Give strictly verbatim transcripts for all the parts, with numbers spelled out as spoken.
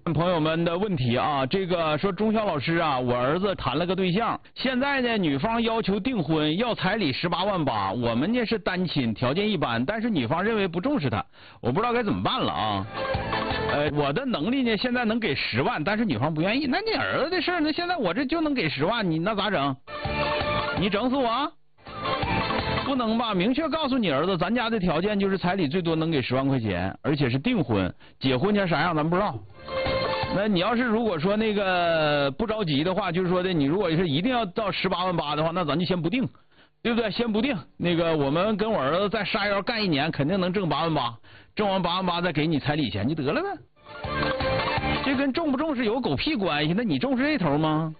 朋友们的问题啊，这个说钟晓老师啊，我儿子谈了个对象，现在呢女方要求订婚，要彩礼十八万八，我们呢是单亲，条件一般，但是女方认为不重视他，我不知道该怎么办了啊。呃，我的能力呢现在能给十万，但是女方不愿意，那你儿子的事儿呢，现在我这就能给十万，你那咋整？你整死我啊？不能吧？明确告诉你儿子，咱家的条件就是彩礼最多能给十万块钱，而且是订婚，结婚前啥样咱不知道。那你要是如果说那个不着急的话，就是说的你如果是一定要到十八万八的话，那咱就先不定，对不对？先不定。那个我们跟我儿子在沙窑干一年，肯定能挣八万八，挣完八万八再给你彩礼钱就得了呗。这跟重不重视有狗屁关系？那你重视这头吗？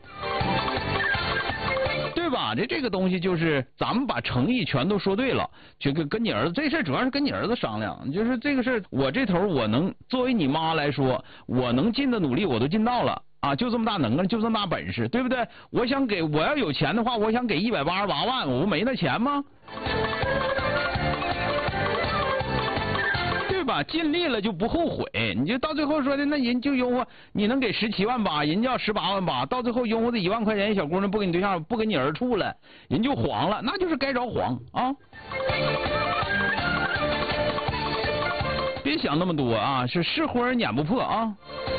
对吧？这这个东西就是咱们把诚意全都说对了，这个跟你儿子这事儿主要是跟你儿子商量，就是这个事我这头我能作为你妈来说，我能尽的努力我都尽到了啊，就这么大能耐，就这么大本事，对不对？我想给我要有钱的话，我想给一百八十八万，我不没那钱吗？吧，尽力了就不后悔。你就到最后说的，那人就拥护你能给十七万八，人家要十八万八，到最后拥护的一万块钱，小姑娘不跟你对象，不跟你儿处了，人就黄了，那就是该着黄啊！别想那么多啊，是是婚撵不破啊。